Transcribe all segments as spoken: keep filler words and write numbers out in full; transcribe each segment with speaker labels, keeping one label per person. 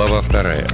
Speaker 1: Глава вторая.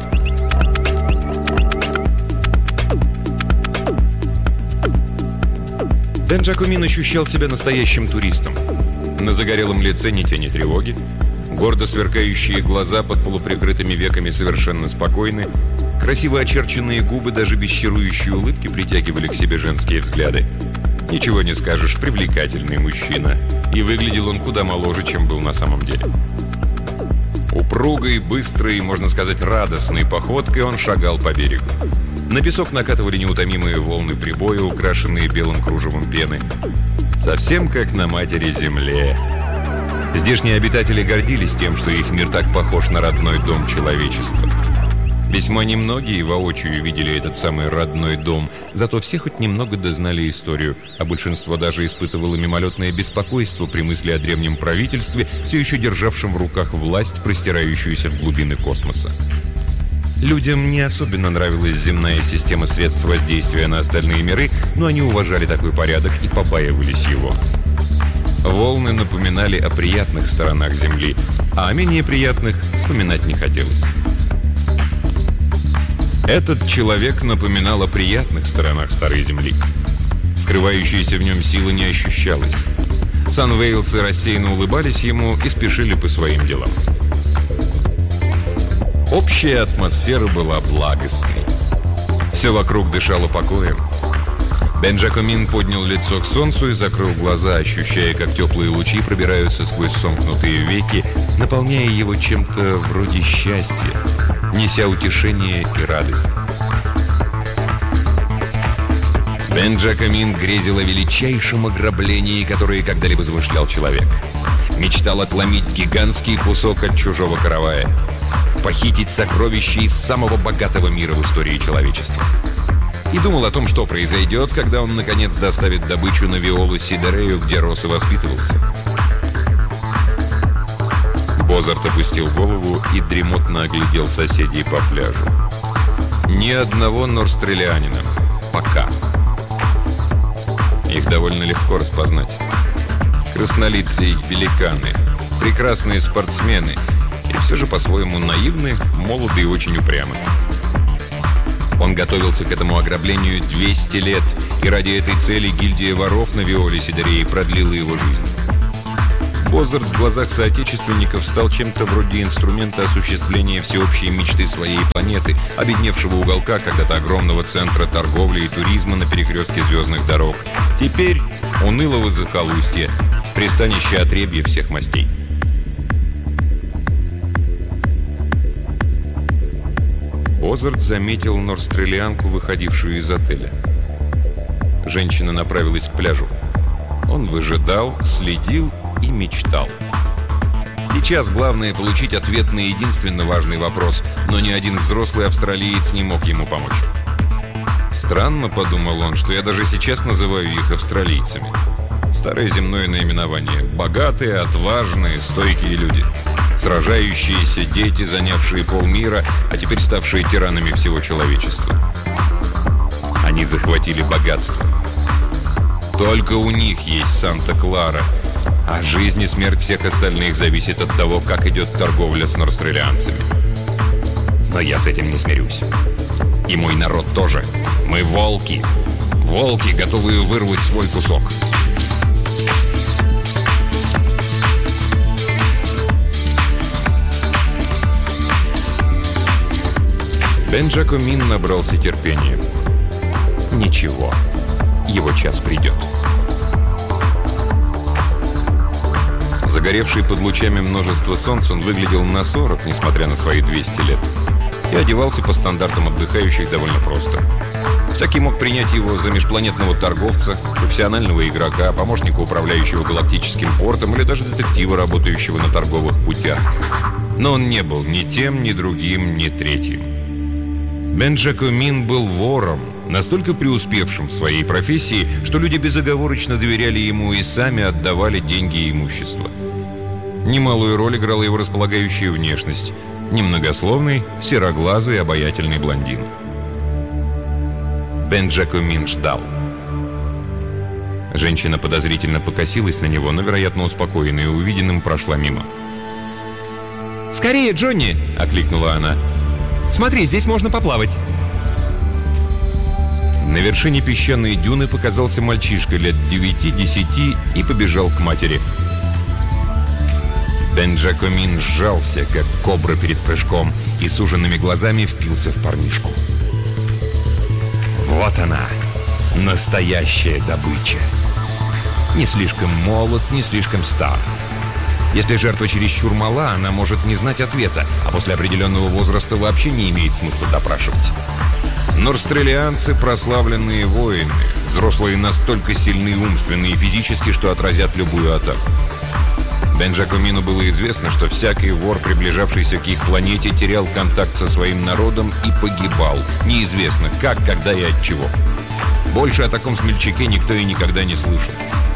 Speaker 1: Бен Джакомин ощущал себя настоящим туристом. На загорелом лице ни тени тревоги, гордо сверкающие глаза под полуприкрытыми веками совершенно спокойны, красиво очерченные губы даже без чарующей улыбки притягивали к себе женские взгляды. Ничего не скажешь, привлекательный мужчина. И выглядел он куда моложе, чем был на самом деле. Упругой, быстрой, можно сказать, радостной походкой он шагал по берегу. На песок накатывали неутомимые волны прибоя, украшенные белым кружевом пены. Совсем как на матери земле. Здешние обитатели гордились тем, что их мир так похож на родной дом человечества. Весьма немногие воочию видели этот самый родной дом, зато все хоть немного дознали историю, а большинство даже испытывало мимолетное беспокойство при мысли о древнем правительстве, все еще державшем в руках власть, простирающуюся в глубины космоса. Людям не особенно нравилась земная система средств воздействия на остальные миры, но они уважали такой порядок и побаивались его. Волны напоминали о приятных сторонах Земли, а о менее приятных вспоминать не хотелось. Этот человек напоминал о приятных сторонах Старой Земли. Скрывающаяся в нем сила не ощущалась. Санвейлцы рассеянно улыбались ему и спешили по своим делам. Общая атмосфера была благостной. Все вокруг дышало покоем. Бен Джакомин поднял лицо к солнцу и закрыл глаза, ощущая, как теплые лучи пробираются сквозь сомкнутые веки, наполняя его чем-то вроде счастья, неся утешение и радость. Бен Джакомин грезил о величайшем ограблении, которое когда-либо замышлял человек. Мечтал отломить гигантский кусок от чужого каравая, похитить сокровища из самого богатого мира в истории человечества. И думал о том, что произойдет, когда он, наконец, доставит добычу на Виолу Сидерею, где рос и воспитывался. Бозарт опустил голову и дремотно оглядел соседей по пляжу. Ни одного норстрелианина. Пока. Их довольно легко распознать. Краснолицые великаны, прекрасные спортсмены и все же по-своему наивны, молоды и очень упрямы. Он готовился к этому ограблению двести лет, и ради этой цели гильдия воров на Виоле Сидерее продлила его жизнь. Бозарт в глазах соотечественников стал чем-то вроде инструмента осуществления всеобщей мечты своей планеты, обедневшего уголка когда-то огромного центра торговли и туризма на перекрестке звездных дорог. Теперь унылого захолустья, пристанище отребья всех мастей. Бозарт заметил норстрелианку, выходившую из отеля. Женщина направилась к пляжу. Он выжидал, следил и мечтал. Сейчас главное получить ответ на единственно важный вопрос, но ни один взрослый австралиец не мог ему помочь. Странно, подумал он, что я даже сейчас называю их австралийцами. Старое земное наименование. Богатые, отважные, стойкие люди. Сражающиеся дети, занявшие полмира, а теперь ставшие тиранами всего человечества. Они захватили богатство. Только у них есть Санта-Клара, а жизнь и смерть всех остальных зависит от того, как идет торговля с норстрелианцами. Но я с этим не смирюсь. И мой народ тоже. Мы волки. Волки, готовые вырвать свой кусок. Бен Джакомин набрался терпения. Ничего, его час придет. Загоревший под лучами множества солнца, он выглядел на сорок, несмотря на свои двести лет. И одевался по стандартам отдыхающих довольно просто. Всякий мог принять его за межпланетного торговца, профессионального игрока, помощника управляющего галактическим портом или даже детектива, работающего на торговых путях. Но он не был ни тем, ни другим, ни третьим. Бен Джакомин был вором, настолько преуспевшим в своей профессии, что люди безоговорочно доверяли ему и сами отдавали деньги и имущество. Немалую роль играла его располагающая внешность. Немногословный, сероглазый, обаятельный блондин. Бен Джакомин ждал. Женщина подозрительно покосилась на него, но, вероятно, успокоенная увиденным, прошла мимо. «Скорее, Джонни!» — окликнула она. «Смотри, здесь можно поплавать!» На вершине песчаной дюны показался мальчишка лет девяти-десяти и побежал к матери. Бенджакомин сжался, как кобра перед прыжком, и суженными глазами впился в парнишку. Вот она, настоящая добыча. Не слишком молод, не слишком стар. Если жертва чересчур мала, она может не знать ответа, а после определенного возраста вообще не имеет смысла допрашивать. Норстрелианцы — прославленные воины, взрослые настолько сильны умственно и физически, что отразят любую атаку. Бенджакомину было известно, что всякий вор, приближавшийся к их планете, терял контакт со своим народом и погибал. Неизвестно как, когда и от чего. Больше о таком смельчаке никто и никогда не слышал.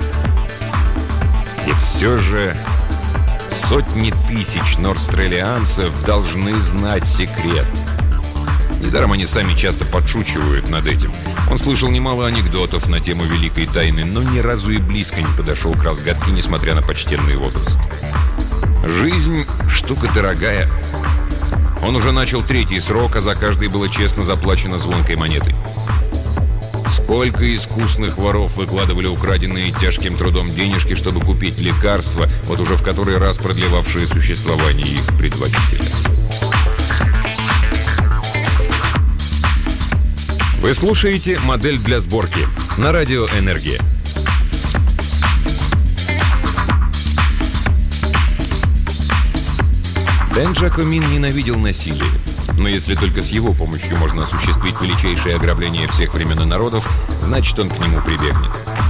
Speaker 1: И все же сотни тысяч норстрелианцев должны знать секрет. Недаром они сами часто подшучивают над этим. Он слышал немало анекдотов на тему великой тайны, но ни разу и близко не подошел к разгадке, несмотря на почтенный возраст. Жизнь – штука дорогая. Он уже начал третий срок, а за каждый было честно заплачено звонкой монетой. Сколько искусных воров выкладывали украденные тяжким трудом денежки, чтобы купить лекарства, вот уже в который раз продлевавшие существование их предводителя. Вы слушаете «Модель для сборки» на радио «Энергия». Бенджакомин ненавидел насилие, но если только с его помощью можно осуществить величайшее ограбление всех времен и народов, значит, он к нему прибегнет.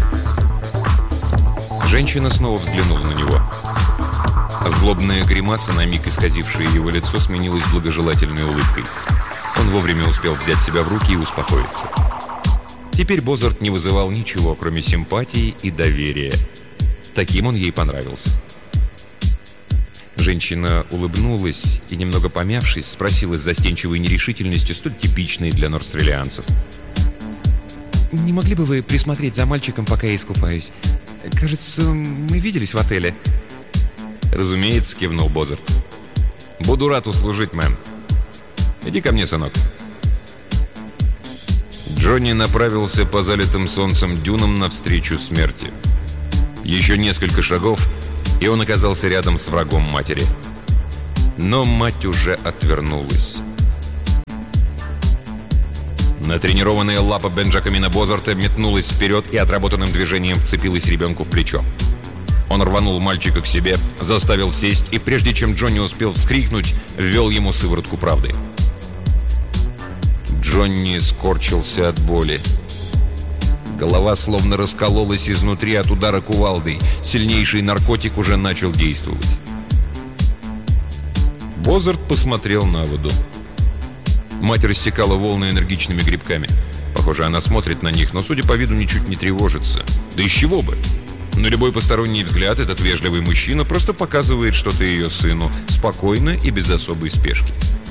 Speaker 1: Женщина снова взглянула на него. Злобная гримаса, на миг исказившая его лицо, сменилась благожелательной улыбкой. Он вовремя успел взять себя в руки и успокоиться. Теперь Бозарт не вызывал ничего, кроме симпатии и доверия. Таким он ей понравился. Женщина улыбнулась и, немного помявшись, спросила с застенчивой нерешительностью, столь типичной для норстрелианцев: «Не могли бы вы присмотреть за мальчиком, пока я искупаюсь? Кажется, мы виделись в отеле». «Разумеется», — кивнул Бозарт. «Буду рад услужить, мэм. Иди ко мне, сынок». Джонни направился по залитым солнцем дюнам навстречу смерти. Еще несколько шагов, и он оказался рядом с врагом матери. Но мать уже отвернулась. Натренированная лапа Бенджакомина Бозарта метнулась вперед и отработанным движением вцепилась ребенку в плечо. Он рванул мальчика к себе, заставил сесть, и прежде чем Джонни успел вскрикнуть, ввел ему сыворотку правды. Джонни скорчился от боли. Голова словно раскололась изнутри от удара кувалдой. Сильнейший наркотик уже начал действовать. Бозарт посмотрел на воду. Мать рассекала волны энергичными грибками. Похоже, она смотрит на них, но, судя по виду, ничуть не тревожится. Да из чего бы? На любой посторонний взгляд этот вежливый мужчина просто показывает что-то ее сыну, спокойно и без особой спешки.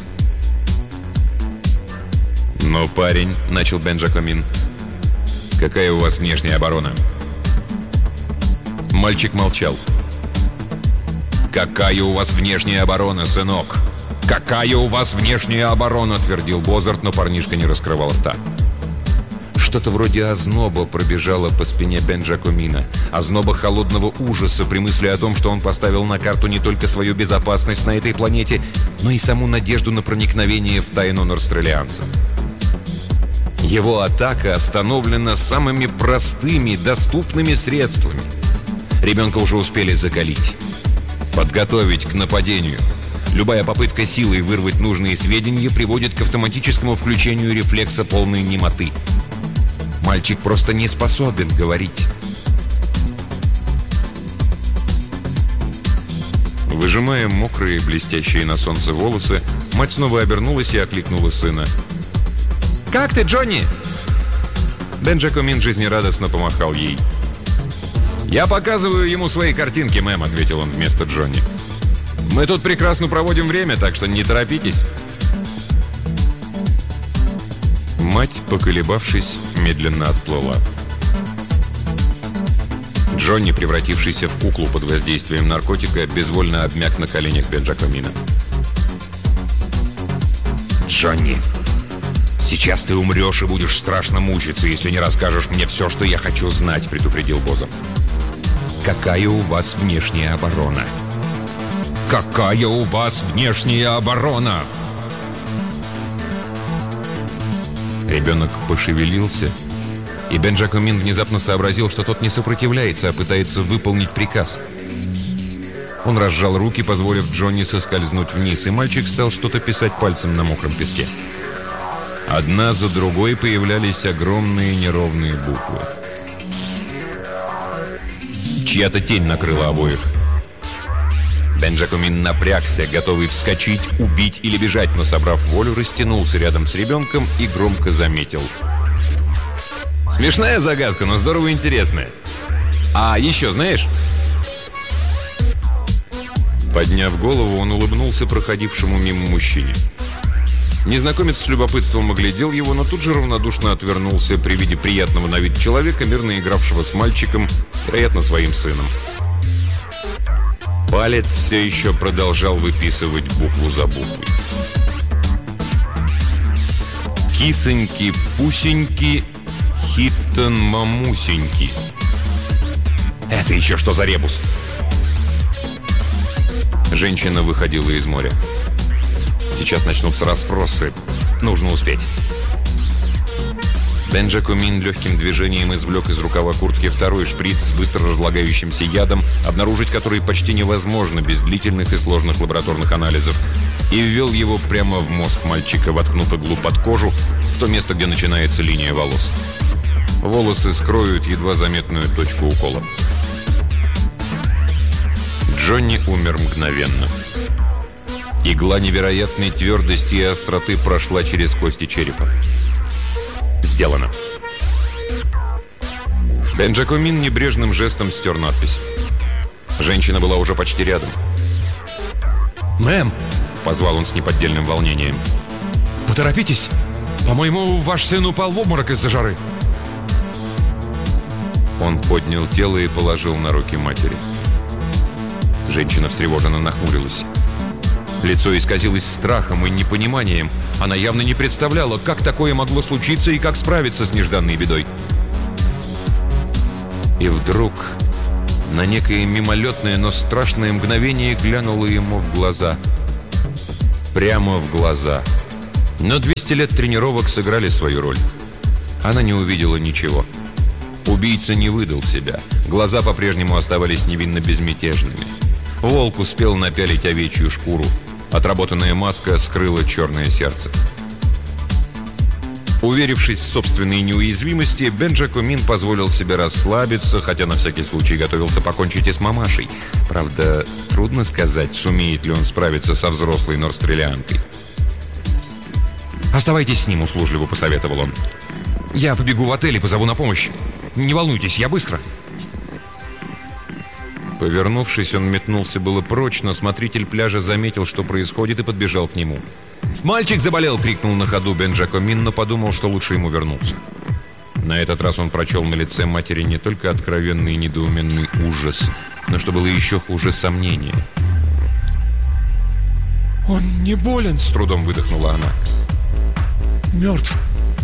Speaker 1: «Ну, парень», — начал Бенджакомин, — «какая у вас внешняя оборона?» Мальчик молчал. «Какая у вас внешняя оборона, сынок? Какая у вас внешняя оборона?» — твердил Бозарт, но парнишка не раскрывал рта. Что-то вроде озноба пробежало по спине Бенджакомина. Озноба холодного ужаса при мысли о том, что он поставил на карту не только свою безопасность на этой планете, но и саму надежду на проникновение в тайну норстрелианцев. Его атака остановлена самыми простыми, доступными средствами. Ребенка уже успели закалить, подготовить к нападению. Любая попытка силой вырвать нужные сведения приводит к автоматическому включению рефлекса полной немоты. Мальчик просто не способен говорить. Выжимая мокрые, блестящие на солнце волосы, мать снова обернулась и окликнула сына. «Как ты, Джонни?» Бенджакомин жизнерадостно помахал ей. «Я показываю ему свои картинки, мэм», — ответил он вместо Джонни. «Мы тут прекрасно проводим время, так что не торопитесь». Мать, поколебавшись, медленно отплыла. Джонни, превратившийся в куклу под воздействием наркотика, безвольно обмяк на коленях Бенджакомина. «Джонни, сейчас ты умрешь и будешь страшно мучиться, если не расскажешь мне все, что я хочу знать», — предупредил Боза. «Какая у вас внешняя оборона?» «Какая у вас внешняя оборона?» Ребенок пошевелился, и Бенджакомин внезапно сообразил, что тот не сопротивляется, а пытается выполнить приказ. Он разжал руки, позволив Джонни соскользнуть вниз, и мальчик стал что-то писать пальцем на мокром песке. Одна за другой появлялись огромные неровные буквы. Чья-то тень накрыла обоих. Бенджакомин напрягся, готовый вскочить, убить или бежать, но, собрав волю, растянулся рядом с ребенком и громко заметил: «Смешная загадка, но здорово интересная. А еще знаешь?» Подняв голову, он улыбнулся проходившему мимо мужчине. Незнакомец с любопытством оглядел его, но тут же равнодушно отвернулся при виде приятного на вид человека, мирно игравшего с мальчиком, вероятно, своим сыном. Палец все еще продолжал выписывать букву за буквой. «Кисоньки-пусеньки, хиттон-мамусеньки». «Это еще что за ребус?» Женщина выходила из моря. Сейчас начнутся расспросы. Нужно успеть. Бенджакомин легким движением извлек из рукава куртки второй шприц с быстро разлагающимся ядом, обнаружить который почти невозможно без длительных и сложных лабораторных анализов, и ввел его прямо в мозг мальчика, воткнув иглу под кожу, в то место, где начинается линия волос. Волосы скроют едва заметную точку укола. Джонни умер мгновенно. Игла невероятной твердости и остроты прошла через кости черепа. Сделано. Бенджакомин небрежным жестом стер надпись. Женщина была уже почти рядом. «Мэм!» — позвал он с неподдельным волнением. «Поторопитесь! По-моему, ваш сын упал в обморок из-за жары!» Он поднял тело и положил на руки матери. Женщина встревоженно нахмурилась. Лицо исказилось страхом и непониманием. Она явно не представляла, как такое могло случиться и как справиться с нежданной бедой. И вдруг на некое мимолетное, но страшное мгновение глянуло ему в глаза. Прямо в глаза. Но двести лет тренировок сыграли свою роль. Она не увидела ничего. Убийца не выдал себя. Глаза по-прежнему оставались невинно безмятежными. Волк успел напялить овечью шкуру. Отработанная маска скрыла черное сердце. Уверившись в собственной неуязвимости, Бенджакомин позволил себе расслабиться, хотя на всякий случай готовился покончить и с мамашей. Правда, трудно сказать, сумеет ли он справиться со взрослой норстрелианкой. «Оставайтесь с ним», — услужливо посоветовал он. «Я побегу в отель и позову на помощь. Не волнуйтесь, я быстро». Повернувшись, он метнулся было прочь, но смотритель пляжа заметил, что происходит, и подбежал к нему. «Мальчик заболел!» — крикнул на ходу Бенджакомин, но подумал, что лучше ему вернуться. На этот раз он прочел на лице матери не только откровенный и недоуменный ужас, но, что было еще хуже, сомнение. «Он не болен!» — с трудом выдохнула она. «Мертв!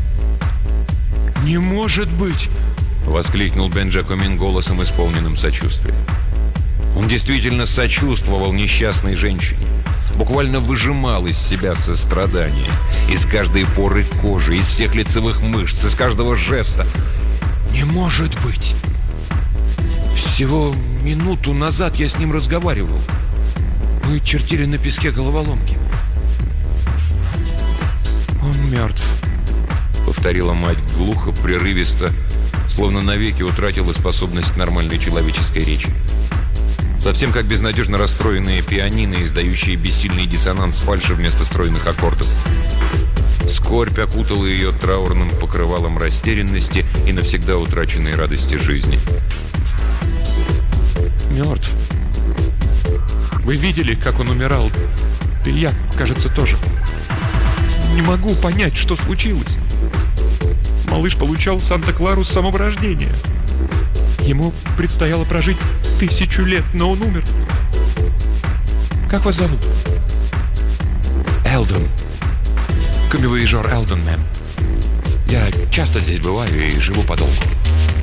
Speaker 1: Не может быть!» — воскликнул Бенджакомин голосом, исполненным сочувствия. Он действительно сочувствовал несчастной женщине, буквально выжимал из себя сострадание, из каждой поры кожи, из всех лицевых мышц, из каждого жеста. «Не может быть! Всего минуту назад я с ним разговаривал. Мы чертили на песке головоломки». «Он мертв», — повторила мать глухо, прерывисто, словно навеки утратила способность к нормальной человеческой речи. Совсем как безнадежно расстроенные пианино, издающие бессильный диссонанс фальши вместо стройных аккордов. Скорбь окутала ее траурным покрывалом растерянности и навсегда утраченной радости жизни. «Мертв. Вы видели, как он умирал? И я, кажется, тоже. Не могу понять, что случилось. Малыш получал Санта-Клару с самого рождения. Ему предстояло прожить тысячу лет, но он умер. Как вас зовут? Элдон. Камевояжер Элдон, мэм. Я часто здесь бываю и живу подолгу.